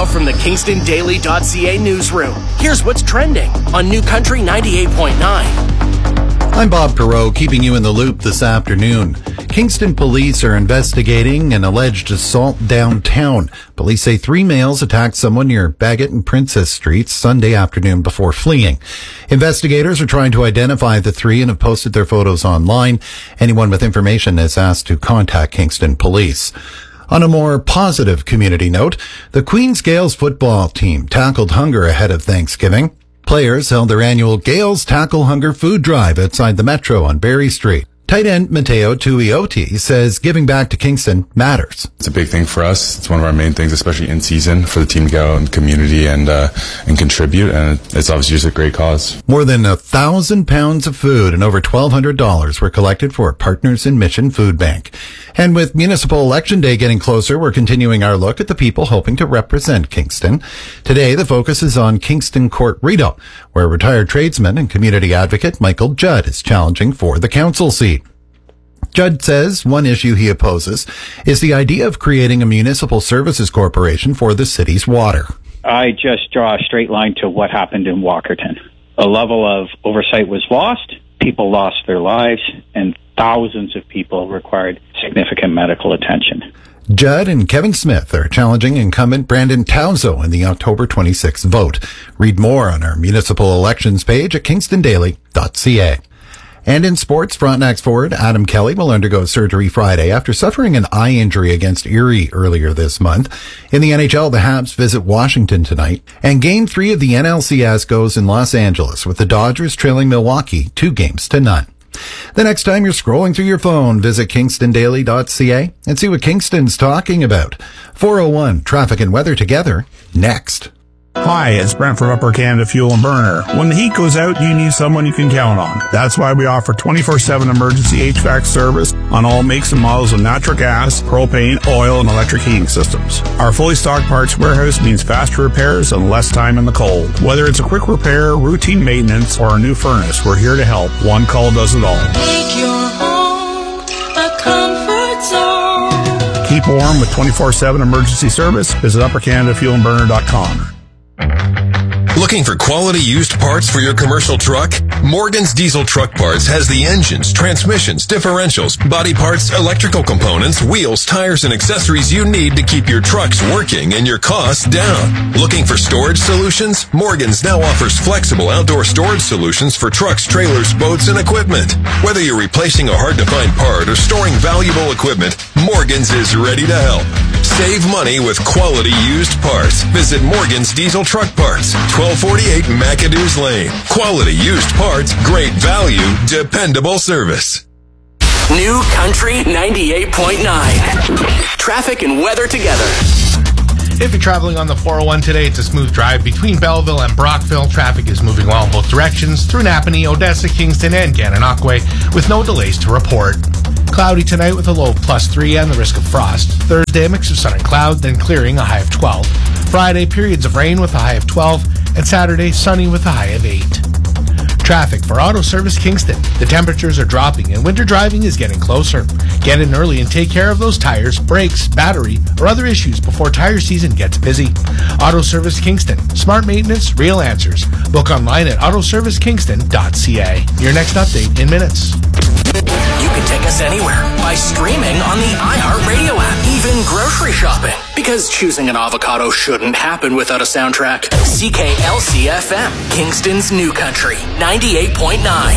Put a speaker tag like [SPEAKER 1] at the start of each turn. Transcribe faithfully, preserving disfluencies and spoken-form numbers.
[SPEAKER 1] Now from the Kingston Daily dot C A newsroom, here's what's trending on New Country ninety-eight point nine.
[SPEAKER 2] I'm Bob Perot, keeping you in the loop this afternoon. Kingston police are investigating an alleged assault downtown. Police say three males attacked someone near Bagot and Princess Streets Sunday afternoon before fleeing. Investigators are trying to identify the three and have posted their photos online. Anyone with information is asked to contact Kingston Police. On a more positive community note, the Queen's Gaels football team tackled hunger ahead of Thanksgiving. Players held their annual Gaels Tackle Hunger food drive outside the Metro on Berry Street. Tight end Mateo Tuioti says giving back to Kingston matters.
[SPEAKER 3] It's a big thing for us. It's one of our main things, especially in season, for the team to go out in the community and uh, and contribute. And it's obviously just a great cause.
[SPEAKER 2] More than a thousand pounds of food and over twelve hundred dollars were collected for Partners in Mission Food Bank. And with Municipal Election Day getting closer, we're continuing our look at the people hoping to represent Kingston. Today, the focus is on Kingston Court Rideau, where retired tradesman and community advocate Michael Judd is challenging for the council seat. Judd says one issue he opposes is the idea of creating a municipal services corporation for the city's water.
[SPEAKER 4] I just draw a straight line to what happened in Walkerton. A level of oversight was lost, people lost their lives, and thousands of people required significant medical attention.
[SPEAKER 2] Judd and Kevin Smith are challenging incumbent Brandon Tauzo in the October twenty-sixth vote. Read more on our municipal elections page at kingston daily dot c a. And in sports, Frontenac's forward Adam Kelly will undergo surgery Friday after suffering an eye injury against Erie earlier this month. In the N H L, the Habs visit Washington tonight, and Game three of the N L C S goes in Los Angeles, with the Dodgers trailing Milwaukee two games to none. The next time you're scrolling through your phone, visit kingston daily dot c a and see what Kingston's talking about. four oh one, traffic and weather together, next.
[SPEAKER 5] Hi, it's Brent from Upper Canada Fuel and Burner. When the heat goes out, you need someone you can count on. That's why we offer twenty-four seven emergency H V A C service on all makes and models of natural gas, propane, oil, and electric heating systems. Our fully stocked parts warehouse means faster repairs and less time in the cold. Whether it's a quick repair, routine maintenance, or a new furnace, we're here to help. One call does it all.
[SPEAKER 6] Make your home a comfort zone.
[SPEAKER 5] Keep warm with twenty-four seven emergency service. Visit upper canada fuel and burner dot com.
[SPEAKER 7] Looking for quality used parts for your commercial truck? Morgan's Diesel Truck Parts has the engines, transmissions, differentials, body parts, electrical components, wheels, tires, and accessories you need to keep your trucks working and your costs down. Looking for storage solutions? Morgan's now offers flexible outdoor storage solutions for trucks, trailers, boats, and equipment. Whether you're replacing a hard-to-find part or storing valuable equipment, Morgan's is ready to help. Save money with quality used parts. Visit Morgan's Diesel Truck Parts, twelve forty-eight McAdoo's Lane. Quality used parts, great value, dependable service.
[SPEAKER 1] New Country ninety-eight point nine. Traffic and weather together.
[SPEAKER 8] If you're traveling on the four oh one today, it's a smooth drive between Belleville and Brockville. Traffic is moving well in both directions through Napanee, Odessa, Kingston, and Gananoque with no delays to report. Cloudy tonight with a low of plus three and the risk of frost. Thursday, a mix of sun and cloud, then clearing, a high of twelve. Friday, periods of rain with a high of twelve. And Saturday, sunny with a high of eight. Traffic for Auto Service Kingston. The temperatures are dropping and winter driving is getting closer. Get in early and take care of those tires, brakes, battery, or other issues before tire season gets busy. Auto Service Kingston. Smart maintenance, real answers. Book online at auto service kingston dot c a. Your next update in minutes.
[SPEAKER 1] You can take us anywhere by streaming on the iHeartRadio app, even grocery shopping. Because choosing an avocado shouldn't happen without a soundtrack. C K L C F M, Kingston's New Country, ninety-eight point nine.